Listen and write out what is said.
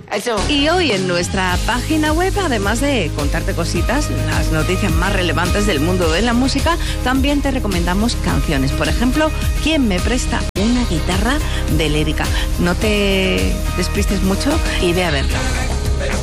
Eso. Y hoy en nuestra página web, además de contarte cositas, las noticias más relevantes del mundo de la música, también te recomendamos canciones. Por ejemplo, ¿Quién me presta una guitarra? De Lérica. No te despistes mucho y ve a verla.